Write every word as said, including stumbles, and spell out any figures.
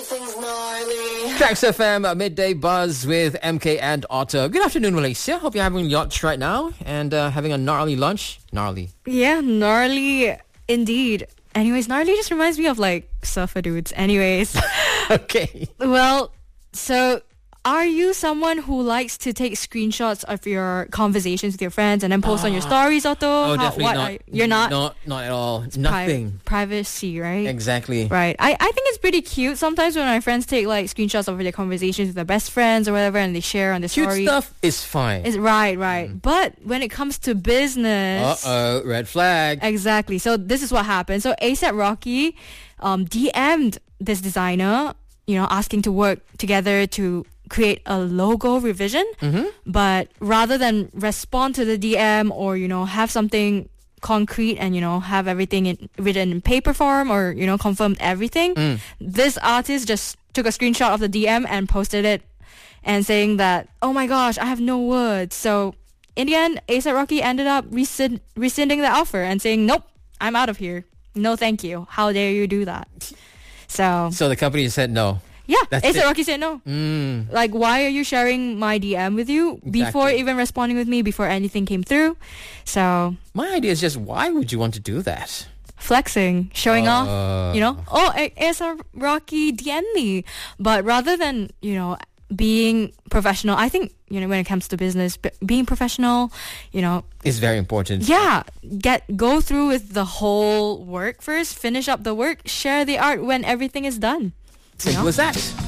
Tracks F M, uh, Midday Buzz with M K and Otto. Good afternoon, Malaysia. Hope you're having lunch right now and uh, having a gnarly lunch. Gnarly. Yeah, gnarly indeed. Anyways, gnarly just reminds me of like surfer dudes. Anyways. Okay. Well, so are you someone who likes to take screenshots of your conversations with your friends and then post uh, on your stories, Otto? Oh, How, definitely what not. Are, you're not? Not, not at all. It's Nothing. Pri- privacy, right? Exactly. Right. I, I think it's pretty cute sometimes when my friends take like screenshots of their conversations with their best friends or whatever and they share on the Cute story. stuff is fine. Is right, right. Mm. But when it comes to business... Uh-oh, red flag. Exactly. So this is what happened. So ASAP Rocky um, D M'd this designer, you know, asking to work together to create a logo revision. Mm-hmm. But rather than respond to the D M or, you know, have something concrete and, you know, have everything in, written in paper form or, you know, confirmed everything, mm. this artist just took a screenshot of the D M and posted it and saying that, oh my gosh, I have no words. So in the end, ASAP Rocky ended up rescind- rescinding the offer and saying, nope, I'm out of here. No, thank you. How dare you do that? So, so the company said no. Yeah, That's ASAP it. Rocky said no. Mm. Like, why are you sharing my D M with you Exactly. before even responding with me, before anything came through? So... My idea is just, why would you want to do that? Flexing, showing uh, off, you know? Oh, ASAP Rocky D M me. But rather than, you know, being professional, I think, you know, when it comes to business, b- being professional, you know... is very important. Yeah. Get Go through with the whole work first, finish up the work, share the art when everything is done. Simple you know? as that.